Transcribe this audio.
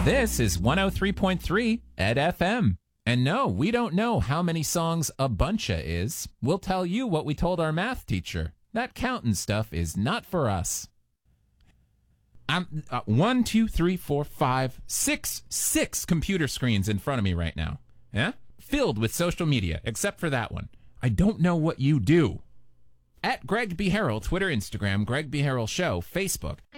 This is 103.3 Ed FM. And no, we don't know how many songs a buncha is. We'll tell you what we told our math teacher. That counting stuff is not for us. I'm 1, 2, 3, 4, 5, 6 computer screens in front of me right now. Yeah? Filled with social media, except for that one. I don't know what you do. At Greg B. Harrell, Twitter, Instagram, Greg B. Harrell Show, Facebook.